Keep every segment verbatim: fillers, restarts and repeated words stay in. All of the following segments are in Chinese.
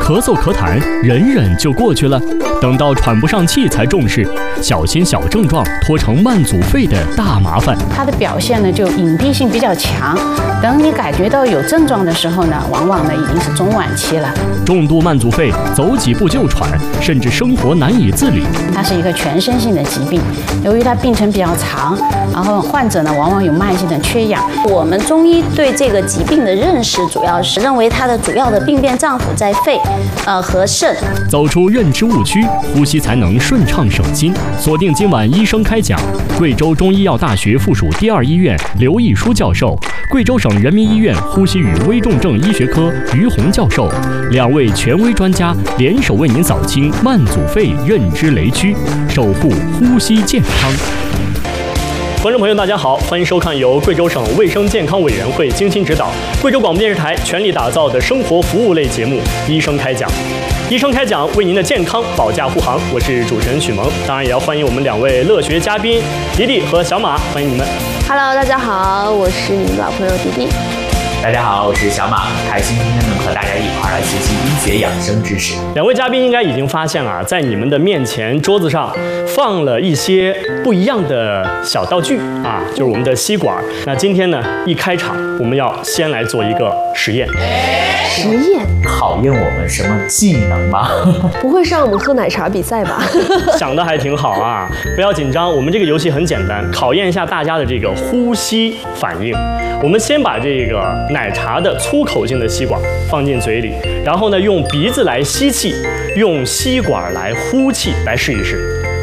咳嗽咳痰，忍忍就过去了。等到喘不上气才重视，小心小症状拖成慢阻肺的大麻烦。 它的表现呢就隐蔽性比较强，等你感觉到有症状的时候呢，往往呢已经是中晚期了。 重度慢阻肺，走几步就喘，甚至生活难以自理。 它是一个全身性的疾病，由于它病程比较长，然后患者呢往往有慢性的缺氧。 我们中医对这个疾病的认识，主要是认为它的主要的病变脏腑在肺，呃和肾。 走出认知误区，呼吸才能顺畅省心。锁定今晚医生开讲，贵州中医药大学附属第二医院刘义书教授，贵州省人民医院呼吸与危重症医学科于红教授，两位权威专家联手为您扫清慢阻肺认知雷区，守护呼吸健康。观众朋友，大家好，欢迎收看由贵州省卫生健康委员会精心指导，贵州广播电视台全力打造的生活服务类节目《医生开讲》。医生开讲为您的健康保驾护航，我是主持人许萌，当然也要欢迎我们两位乐学嘉宾迪迪和小马，欢迎你们。 Hello， 大家好，我是你们老朋友迪迪。 大家好，我是小马，很开心今天能和大家一块来学习医学养生知识。 两位嘉宾应该已经发现了，在你们的面前桌子上放了一些不一样的小道具啊，就是我们的吸管。那今天呢，一开场我们要先来做一个实验。 实验考验我们什么技能吗？ 不会是让我们喝奶茶比赛吧？ 想的还挺好啊，不要紧张，我们这个游戏很简单，考验一下大家的这个呼吸反应。我们先把这个奶茶的粗口径的吸管放进嘴里，然后呢用鼻子来吸气，用吸管来呼气，来试一试。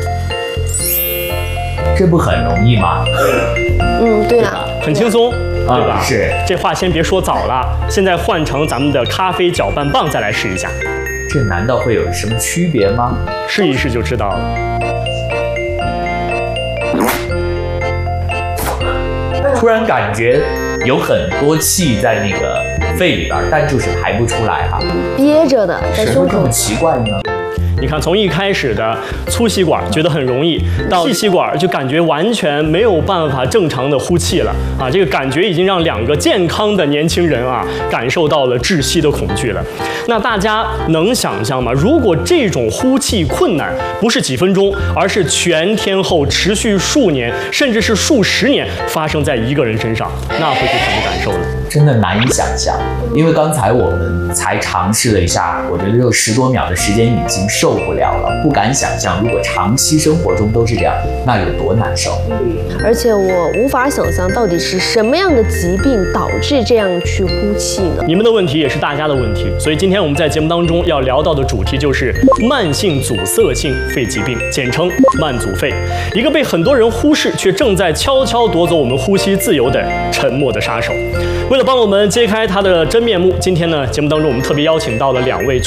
这不很容易吗？ 嗯，对了， 很轻松，对吧？ 嗯，是。 这话先别说早了，现在换成咱们的咖啡搅拌棒再来试一下。 这难道会有什么区别吗？ 试一试就知道了。 突然感觉有很多气在那个肺里边，但就是排不出来哈、啊， 憋着的，在胸口。 这么奇怪呢？ 你看，从一开始的粗吸管觉得很容易，到细吸管就感觉完全没有办法正常的呼气了啊！这个感觉已经让两个健康的年轻人啊感受到了窒息的恐惧了。那大家能想象吗？如果这种呼气困难不是几分钟，而是全天候持续数年，甚至是数十年发生在一个人身上，那会是什么感受呢？ 真的难以想象，因为刚才我们才尝试了一下，我觉得就十多秒的时间已经受不了了，不敢想象如果长期生活中都是这样，那有多难受。 而且我无法想象到底是什么样的疾病导致这样去呼气呢？ 你们的问题也是大家的问题，所以今天我们在节目当中要聊到的主题就是慢性阻塞性肺疾病，简称慢阻肺，一个被很多人忽视却正在悄悄夺走我们呼吸自由的沉默的杀手。为了帮我们揭开它的真面目，今天呢，节目当中我们特别邀请到了两位